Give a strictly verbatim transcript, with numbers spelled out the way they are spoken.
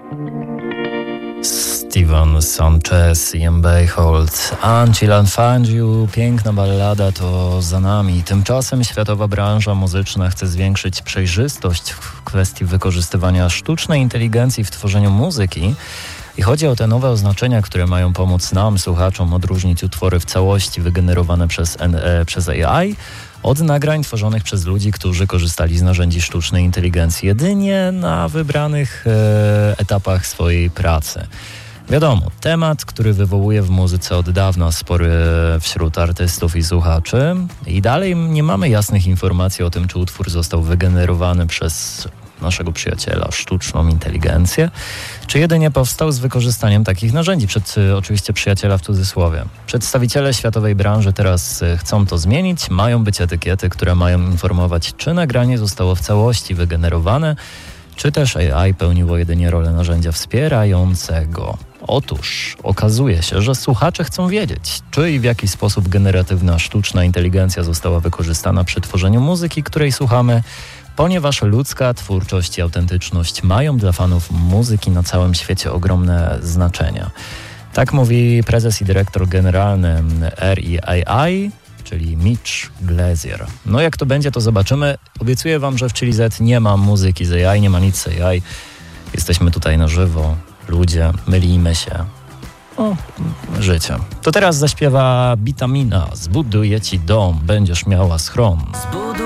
Steven Sanchez i M. Beyhold. Until I Find You, piękna ballada, to za nami. Tymczasem światowa branża muzyczna chce zwiększyć przejrzystość w kwestii wykorzystywania sztucznej inteligencji w tworzeniu muzyki. I chodzi o te nowe oznaczenia, które mają pomóc nam, słuchaczom, odróżnić utwory w całości wygenerowane przez, e, przez A I od nagrań tworzonych przez ludzi, którzy korzystali z narzędzi sztucznej inteligencji jedynie na wybranych e, etapach swojej pracy. Wiadomo, temat, który wywołuje w muzyce od dawna spory wśród artystów i słuchaczy. I dalej nie mamy jasnych informacji o tym, czy utwór został wygenerowany przez naszego przyjaciela sztuczną inteligencję, czy jedynie powstał z wykorzystaniem takich narzędzi, przed, oczywiście przyjaciela w cudzysłowie. Przedstawiciele światowej branży teraz chcą to zmienić, mają być etykiety, które mają informować, czy nagranie zostało w całości wygenerowane, czy też A I pełniło jedynie rolę narzędzia wspierającego. Otóż okazuje się, że słuchacze chcą wiedzieć, czy i w jaki sposób generatywna sztuczna inteligencja została wykorzystana przy tworzeniu muzyki, której słuchamy, ponieważ ludzka twórczość i autentyczność mają dla fanów muzyki na całym świecie ogromne znaczenia. Tak mówi prezes i dyrektor generalny R I A I, czyli Mitch Glazier. No jak to będzie, to zobaczymy. Obiecuję wam, że w Chili Z nie ma muzyki z A I, nie ma nic z A I. Jesteśmy tutaj na żywo, ludzie, mylimy się. O, życie. To teraz zaśpiewa Bitamina. Zbuduję ci dom, będziesz miała schron. Zbuduję